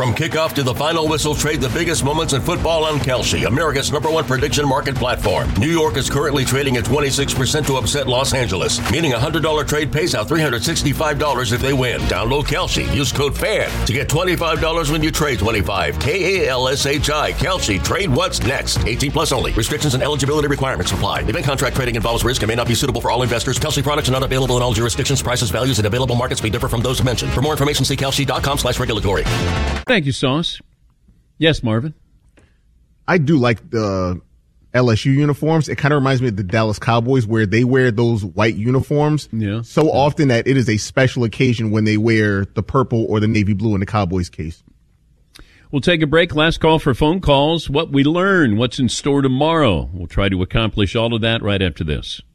From kickoff to the final whistle, trade the biggest moments in football on Kalshi, America's #1 prediction market platform. New York is currently trading at 26% to upset Los Angeles, meaning a $100 trade pays out $365 if they win. Download Kalshi. Use code FAN to get $25 when you trade 25. KALSHI. Kalshi. Trade what's next. 18 plus only. Restrictions and eligibility requirements apply. Event contract trading involves risk and may not be suitable for all investors. Kalshi products are not available in all jurisdictions. Prices, values, and available markets may differ from those mentioned. For more information, see kalshi.com/regulatory. Thank you, Sauce. Yes, Marvin? I do like the LSU uniforms. It kind of reminds me of the Dallas Cowboys where they wear those white uniforms so often that it is a special occasion when they wear the purple or the navy blue in the Cowboys case. We'll take a break. Last call for phone calls. What we learn, what's in store tomorrow. We'll try to accomplish all of that right after this.